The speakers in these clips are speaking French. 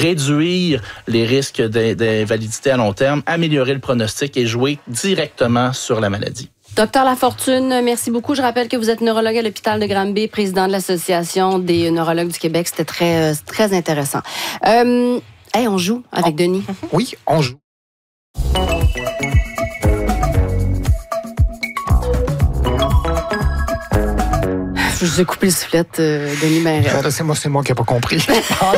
réduire les risques d'invalidité à long terme, améliorer le pronostic et jouer directement sur la maladie. Docteur Lafortune, merci beaucoup. Je rappelle que vous êtes neurologue à l'hôpital de Granby, président de l'Association des neurologues du Québec. C'était très intéressant. On joue avec Denis. Oui, on joue. Je vous ai coupé le soufflette, Denis Marais. C'est moi qui n'ai pas compris.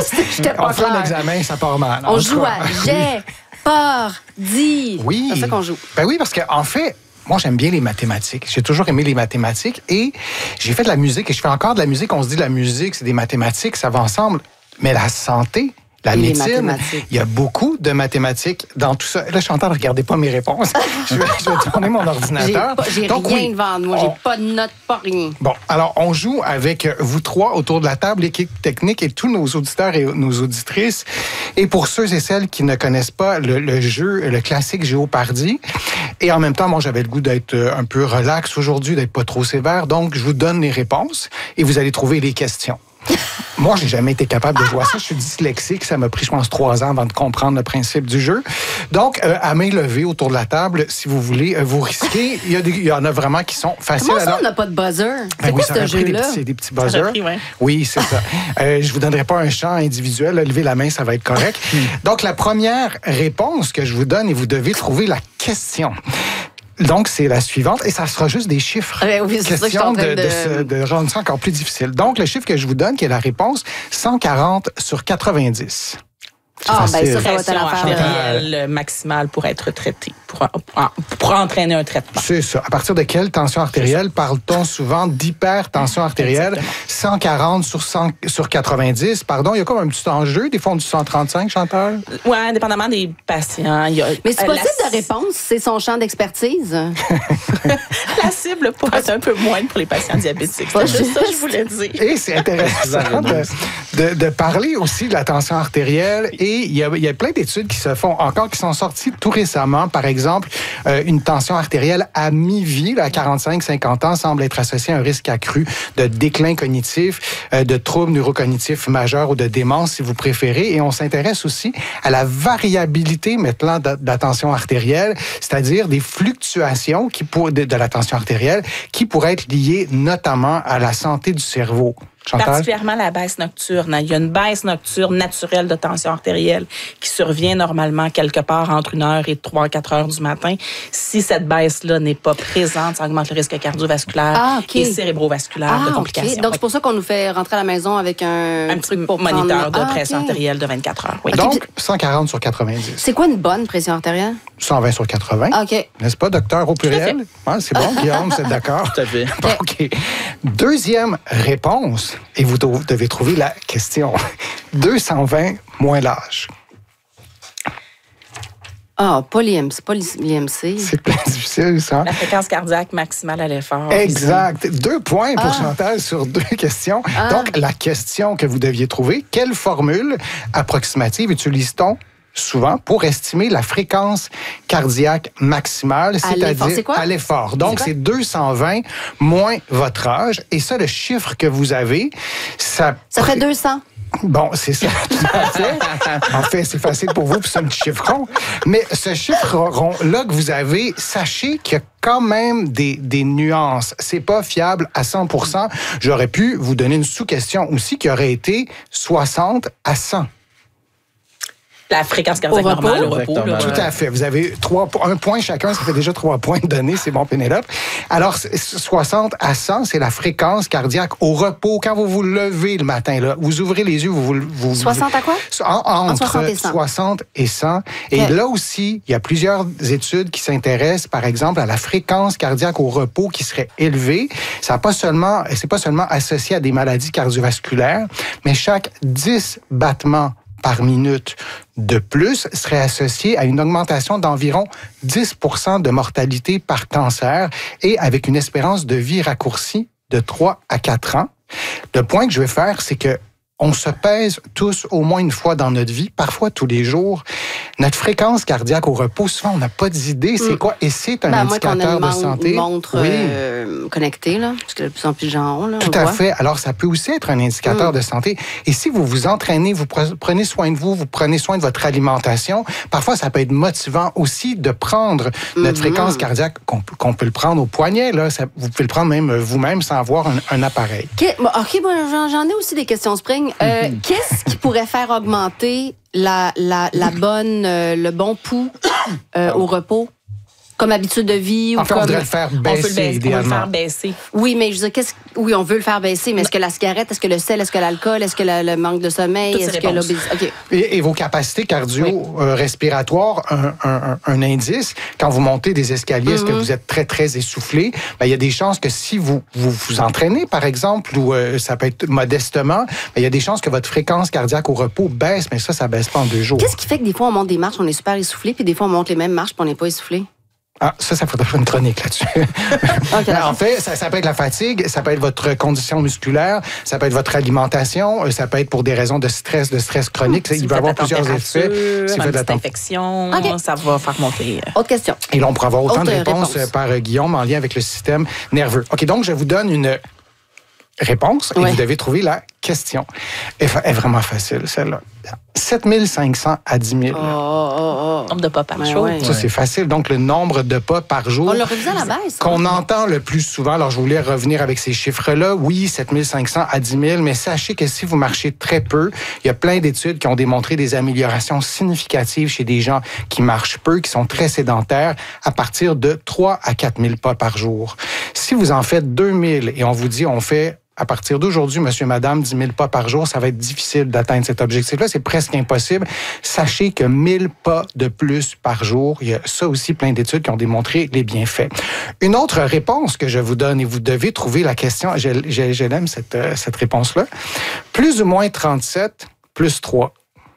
On fait un examen, ça part mal. On joue à j'ai, peur, dit. Oui. C'est ça qu'on joue. Ben oui, parce qu'en fait, moi, j'aime bien les mathématiques. J'ai toujours aimé les mathématiques et j'ai fait de la musique et je fais encore de la musique. On se dit la musique, c'est des mathématiques, ça va ensemble. Mais la santé, la médecine, il y a beaucoup de mathématiques dans tout ça. Là, Chantal, regardez pas mes réponses. je vais tourner mon ordinateur. J'ai rien devant moi. J'ai pas de notes, pas rien. Bon, alors, on joue avec vous trois autour de la table, l'équipe technique et tous nos auditeurs et nos auditrices. Et pour ceux et celles qui ne connaissent pas le jeu, le classique Géopardy, et en même temps, moi, j'avais le goût d'être un peu relax aujourd'hui, d'être pas trop sévère. Donc, je vous donne les réponses et vous allez trouver les questions. Moi, j'ai jamais été capable de jouer à ça. Je suis dyslexique. Ça m'a pris, je pense, 3 ans avant de comprendre le principe du jeu. Donc, à main levée autour de la table, si vous voulez vous risquer, il y en a vraiment qui sont faciles. Comment ça, on n'a pas de buzzer? C'est quoi ce jeu-là? C'est des petits buzzers. Oui, c'est ça. Je vous donnerai pas un chant individuel. Levez la main, ça va être correct. Donc, la première réponse que je vous donne, et vous devez trouver la question. Donc, c'est la suivante, et ça sera juste des chiffres. Oui, c'est question de rendre ça encore plus difficile. Donc, le chiffre que je vous donne, qui est la réponse, 140 sur 90. Ça va être pression artérielle maximale pour être traité, pour entraîner un traitement. C'est ça. À partir de quelle tension artérielle parle-t-on souvent d'hypertension artérielle? Exactement. 140 sur 90. Pardon, il y a comme un petit enjeu. Des fois, on dit 135, Chantal? Oui, indépendamment des patients. Mais c'est possible de réponse? C'est son champ d'expertise? La cible pourrait être un peu moindre pour les patients diabétiques. C'est juste ça que je voulais dire. Et c'est intéressant de parler aussi de la tension artérielle. Et il y a plein d'études qui se font encore, qui sont sorties tout récemment. Par exemple, une tension artérielle à mi-vie, à 45-50 ans, semble être associée à un risque accru de déclin cognitif, de troubles neurocognitifs majeurs ou de démence, si vous préférez. Et on s'intéresse aussi à la variabilité maintenant de la tension artérielle, c'est-à-dire des fluctuations de la tension artérielle qui pourraient être liées notamment à la santé du cerveau. Chantal? Particulièrement la baisse nocturne. Il y a une baisse nocturne naturelle de tension artérielle qui survient normalement quelque part entre 1h et 3-4 heures du matin. Si cette baisse-là n'est pas présente, ça augmente le risque cardiovasculaire et cérébrovasculaire de complications. Okay. Donc, c'est pour ça qu'on nous fait rentrer à la maison avec un truc pour moniteur de pression artérielle de 24 heures. Oui. Donc, 140 sur 90. C'est quoi une bonne pression artérielle? 120 sur 80. OK. N'est-ce pas, docteur, au pluriel? C'est bon, Guillaume, c'est d'accord? Tout à fait. OK. Deuxième réponse, et vous devez trouver la question. 220 moins l'âge. Pas l'IMC. C'est plus difficile, ça. La fréquence cardiaque maximale à l'effort. Exact. 2 points pour Chantal sur 2 questions. Donc, la question que vous deviez trouver, quelle formule approximative utilise-t-on souvent pour estimer la fréquence cardiaque maximale, c'est-à-dire à l'effort. Donc, c'est 220 moins votre âge. Et ça, le chiffre que vous avez, ça fait 200. Bon, c'est ça, tout à fait. En fait, c'est facile pour vous, puis c'est un petit chiffre rond. Mais ce chiffre rond-là que vous avez, sachez qu'il y a quand même des nuances. C'est pas fiable à 100%. J'aurais pu vous donner une sous-question aussi qui aurait été 60 à 100. La fréquence cardiaque normale au repos. Tout à fait. Vous avez 1 point chacun, ça fait déjà 3 points donnés. C'est bon, Pénélope. Alors, 60 à 100, c'est la fréquence cardiaque au repos. Quand vous vous levez le matin, là, vous ouvrez les yeux, vous 60 à quoi? Entre 60 et 100. Et là aussi, il y a plusieurs études qui s'intéressent, par exemple, à la fréquence cardiaque au repos qui serait élevée. C'est pas seulement associé à des maladies cardiovasculaires, mais chaque 10 battements par minute de plus serait associé à une augmentation d'environ 10% de mortalité par cancer et avec une espérance de vie raccourcie de 3 à 4 ans. Le point que je vais faire, c'est que on se pèse tous au moins une fois dans notre vie, parfois tous les jours. Notre fréquence cardiaque au repos, souvent, on n'a pas d'idée c'est quoi. Et c'est un indicateur de santé. Une montre connectée, là, parce que de plus en plus de gens ont. Là, tout à fait. Alors, ça peut aussi être un indicateur de santé. Et si vous vous entraînez, vous prenez soin de vous, vous prenez soin de votre alimentation, parfois, ça peut être motivant aussi de prendre notre fréquence cardiaque, qu'on peut le prendre au poignet. Là. Vous pouvez le prendre même vous-même sans avoir un appareil. OK, bon, j'en ai aussi des questions, Spring. Qu'est-ce qui pourrait faire augmenter le bon pouls au repos? Comme habitude de vie ou en fait, comme... on devrait le faire baisser, idéalement. On veut le faire baisser. Oui, mais je veux dire, oui, on veut le faire baisser, mais est-ce que la cigarette, est-ce que le sel, est-ce que l'alcool, est-ce que le manque de sommeil, toutes est-ce que l'obésité? Okay. Et vos capacités cardio-respiratoires, un indice, quand vous montez des escaliers, est-ce que vous êtes très, très essoufflé? Ben, il y a des chances que si vous entraînez, par exemple, ou ça peut être modestement, ben, il y a des chances que votre fréquence cardiaque au repos baisse, mais ça baisse pas en 2 jours. Qu'est-ce qui fait que des fois, on monte des marches, on est super essoufflé, puis des fois, on monte les mêmes marches, puis on n'est pas essoufflé? Ah, ça faudrait faire une chronique là-dessus. Okay. En fait, ça peut être la fatigue, ça peut être votre condition musculaire, ça peut être votre alimentation, ça peut être pour des raisons de stress chronique. Il va y avoir plusieurs effets. Si vous faites de l'infection, ça va faire monter. Autre question. Et là, on pourra avoir autant de réponses par Guillaume en lien avec le système nerveux. OK, donc je vous donne une réponse et vous devez trouver la question. Elle est vraiment facile, celle-là. 7 500 à 10 000. Nombre de pas par jour. Ouais. Ça, c'est facile. Donc, le nombre de pas par jour. On l'a revu à la baisse. Qu'on entend le plus souvent. Alors, je voulais revenir avec ces chiffres-là. Oui, 7 500 à 10 000, mais sachez que si vous marchez très peu, il y a plein d'études qui ont démontré des améliorations significatives chez des gens qui marchent peu, qui sont très sédentaires, à partir de 3 à 4 000 pas par jour. Si vous en faites 2 000 et on vous dit, on fait à partir d'aujourd'hui, monsieur, madame, 10 000 pas par jour, ça va être difficile d'atteindre cet objectif-là. C'est presque impossible. Sachez que 1 000 pas de plus par jour, il y a ça aussi plein d'études qui ont démontré les bienfaits. Une autre réponse que je vous donne, et vous devez trouver la question, je l'aime cette réponse-là, plus ou moins 37 plus 3.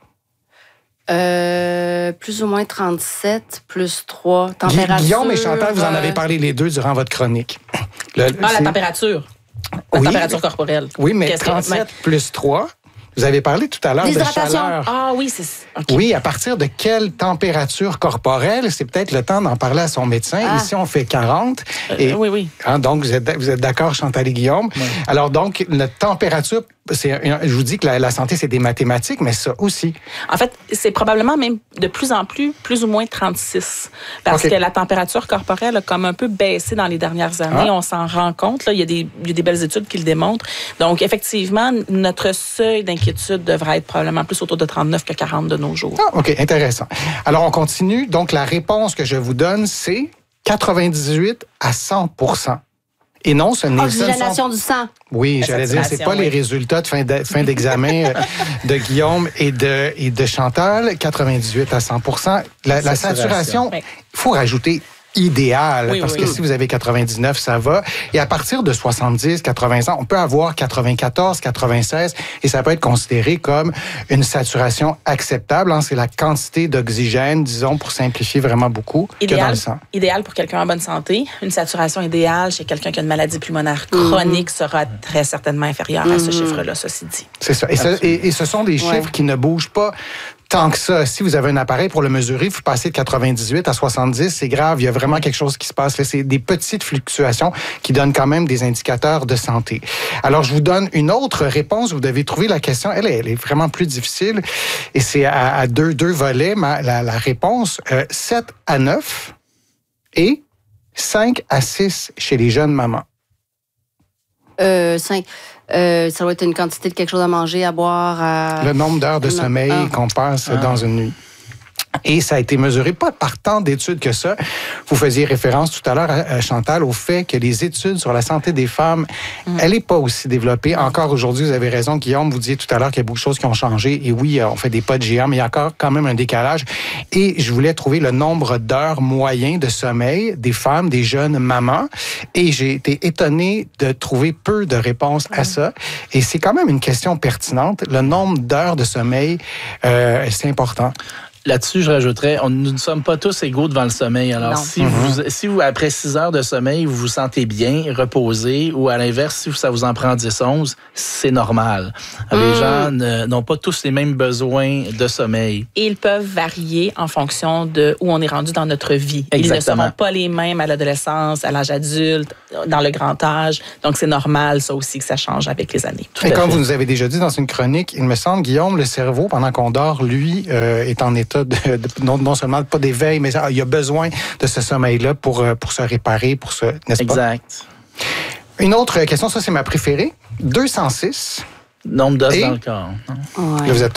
Plus ou moins 37, plus 3. Température. Guillaume et Chantal, vous en avez parlé les deux durant votre chronique. La température. La température corporelle. Oui, mais 37 plus 3. Vous avez parlé tout à l'heure de chaleur. Ah oui, c'est okay. Oui, à partir de quelle température corporelle? C'est peut-être le temps d'en parler à son médecin. Ici, on fait 40. Oui. Hein, donc, vous êtes d'accord, Chantal et Guillaume? Oui. Alors, donc, la température, je vous dis que la santé, c'est des mathématiques, mais ça aussi. En fait, c'est probablement même de plus en plus ou moins 36. Parce que la température corporelle a comme un peu baissé dans les dernières années. On s'en rend compte. Là, il y a des belles études qui le démontrent. Donc, effectivement, notre seuil d'inquiétude devrait être probablement plus autour de 39 que 40 de nos jours. Ah, OK, intéressant. Alors, on continue. Donc, la réponse que je vous donne, c'est 98 à 100 %. Et non, ce n'est pas... Oxygénation du sang. Oui, j'allais dire, c'est pas les résultats de fin d'examen de Guillaume et de Chantal. 98 à 100 %. La saturation, il faut rajouter idéal, parce que si vous avez 99, ça va. Et à partir de 70, 80 ans, on peut avoir 94, 96, et ça peut être considéré comme une saturation acceptable. C'est la quantité d'oxygène, disons, pour simplifier vraiment beaucoup, que dans le sang. Idéal pour quelqu'un en bonne santé. Une saturation idéale chez quelqu'un qui a une maladie pulmonaire chronique sera très certainement inférieure à ce chiffre-là, ceci dit. C'est ça. Et ce sont des chiffres qui ne bougent pas tant que ça. Si vous avez un appareil pour le mesurer, vous passez de 98 à 70, c'est grave. Il y a vraiment quelque chose qui se passe. C'est des petites fluctuations qui donnent quand même des indicateurs de santé. Alors, je vous donne une autre réponse. Vous devez trouver la question. Elle est vraiment plus difficile. Et c'est à deux volets. La réponse, 7 à 9 et 5 à 6 chez les jeunes mamans. 5. Ça doit être une quantité de quelque chose à manger, à boire. Le nombre d'heures de sommeil qu'on passe dans une nuit. Et ça a été mesuré, pas par tant d'études que ça. Vous faisiez référence tout à l'heure, Chantal, au fait que les études sur la santé des femmes, elle n'est pas aussi développée. Encore aujourd'hui, vous avez raison, Guillaume, vous disiez tout à l'heure qu'il y a beaucoup de choses qui ont changé. Et oui, on fait des pas de géant, mais il y a encore quand même un décalage. Et je voulais trouver le nombre d'heures moyen de sommeil des femmes, des jeunes mamans. Et j'ai été étonné de trouver peu de réponses à ça. Et c'est quand même une question pertinente. Le nombre d'heures de sommeil, c'est important. Là-dessus, je rajouterais, nous ne sommes pas tous égaux devant le sommeil. Alors, Non. si vous, après 6 heures de sommeil, vous vous sentez bien, reposé, ou à l'inverse, si ça vous en prend 10-11, c'est normal. Les gens n'ont pas tous les mêmes besoins de sommeil. Et ils peuvent varier en fonction de où on est rendu dans notre vie. Exactement. Ils ne seront pas les mêmes à l'adolescence, à l'âge adulte, dans le grand âge. Donc, c'est normal, ça aussi, que ça change avec les années. Et comme vous nous avez déjà dit dans une chronique, il me semble, Guillaume, le cerveau, pendant qu'on dort, lui, est en état non seulement pas d'éveil, mais il a besoin de ce sommeil-là pour se réparer, n'est-ce pas? Exact. Une autre question, ça c'est ma préférée. 206. Nombre d'os dans le corps. Ouais. Là, vous êtes